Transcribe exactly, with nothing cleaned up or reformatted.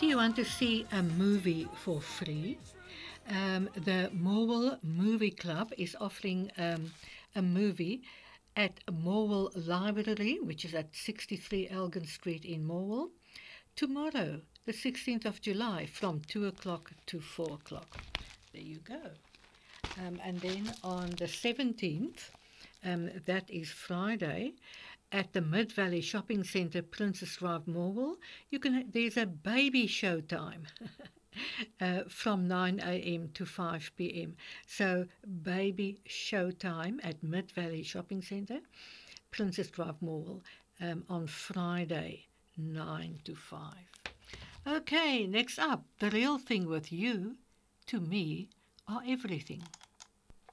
do you want to see a movie for free? Um, the Morwell Movie Club is offering um, a movie at Morwell Library, which is at sixty-three Elgin Street in Morwell, tomorrow, the sixteenth of July, from two o'clock to four o'clock. There you go. Um, and then on the seventeenth, um, that is Friday, at the Mid Valley Shopping Centre, Princess Drive, Morwell, you can. There's a baby show time uh, from nine a m to five p m So baby show time at Mid Valley Shopping Centre, Princess Drive, Morwell, um, on Friday, nine to five. Okay, next up, The Real Thing with You, to me, are everything.